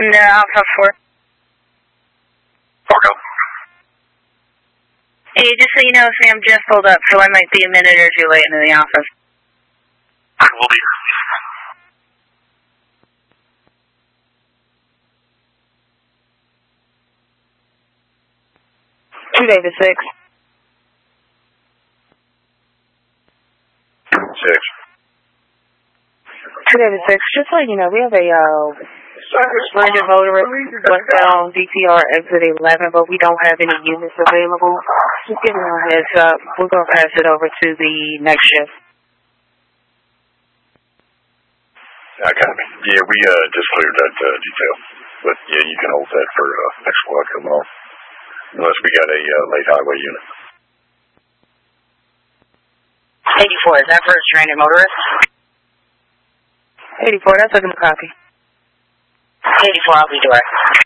No, Alpha 4. Fargo. Hey, just so you know, Sam just pulled up, so I might be a minute or two late into the office. We'll be here. 2 David 6. 6. 2 David 6, just so you know, we have a stranded motorist westbound DTR exit 11, but we don't have any units available. Just giving you a heads up. We're going to pass it over to the next shift. Okay. Yeah, we just cleared that detail. But yeah, you can hold that for next squad coming off. Unless we got a late highway unit. 84, is that for a stranded motorist? 84, that's a good copy. 84, I'll be direct.